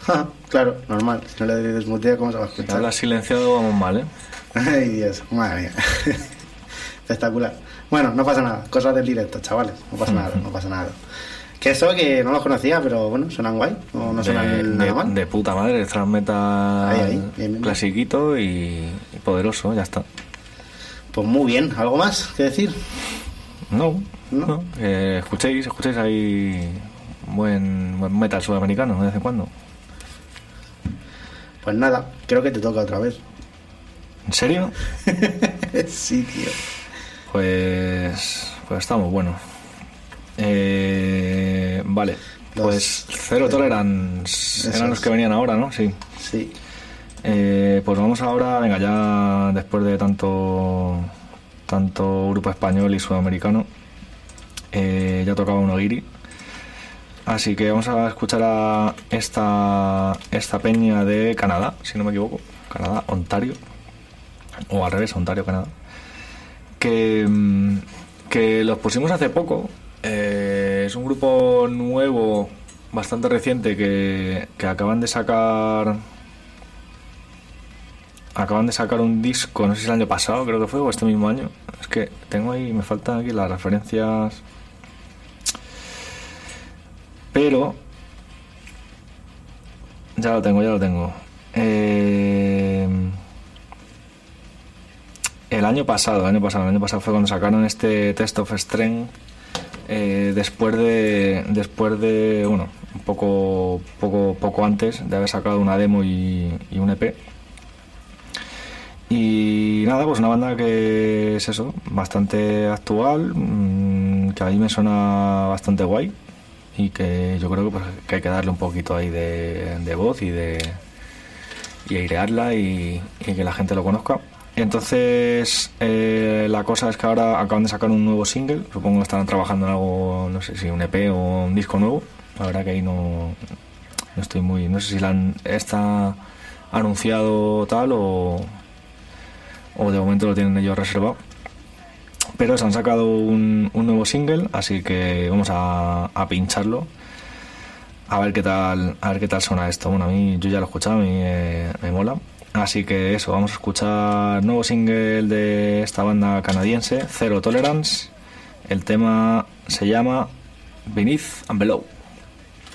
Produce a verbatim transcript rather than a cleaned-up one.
Claro, normal. Si no le desmutea, ¿cómo se va a Si escuchar? hablas silenciado vamos mal, ¿eh? Ay, Dios, madre mía. Espectacular. Bueno, no pasa nada. Cosas del directo, chavales. No pasa nada, no pasa nada. Que eso que no los conocía, pero bueno, suenan guay. No, no suenan de, nada de, mal. de puta madre, thrash metal Ahí, ahí, bien, bien, bien. clasiquito y, y poderoso, ya está. Pues muy bien. ¿Algo más que decir? No, ¿No? no. Eh, escuchéis, escuchéis ahí buen, buen metal sudamericano de vez en cuando. Pues nada, creo que te toca otra vez. ¿En serio? Sí, tío. Pues, pues estamos buenos. Eh, vale, Los- pues Zero Tolerance Eso eran los es. que venían ahora, ¿no? Sí. Sí. Eh, pues vamos ahora, venga, ya después de tanto tanto grupo español y sudamericano, eh, ya tocaba uno guiri. Así que vamos a escuchar a esta, esta peña de Canadá, si no me equivoco. Canadá, Ontario. O al revés, Ontario, Canadá. Que, mm, que los pusimos hace poco. Eh, es un grupo nuevo, bastante reciente, que, que acaban de sacar... Acaban de sacar un disco, no sé si el año pasado creo que fue, o este mismo año. Es que tengo ahí, me faltan aquí las referencias... Pero ya lo tengo, ya lo tengo. Eh, el año pasado, el año pasado, el año pasado fue cuando sacaron este Test of Strength. Eh, después de, después de, bueno, un poco, poco, poco antes de haber sacado una demo y, y un E P. Y nada, pues una banda que es eso, bastante actual, mmm, que a mí me suena bastante guay. Y que yo creo que, pues, que hay que darle un poquito ahí de, de voz y de y airearla y, y que la gente lo conozca. Entonces eh, la cosa es que ahora acaban de sacar un nuevo single, supongo que estarán trabajando en algo, no sé si un E P o un disco nuevo. La verdad que ahí no, no estoy muy, no sé si la han, está anunciado tal o, o de momento lo tienen ellos reservado. Pero se han sacado un, un nuevo single, así que vamos a, a pincharlo a ver qué tal a ver qué tal suena esto. Bueno, a mí yo ya lo he escuchado, a mí me, me mola, así que eso, vamos a escuchar nuevo single de esta banda canadiense, Zero Tolerance. El tema se llama Beneath and Below.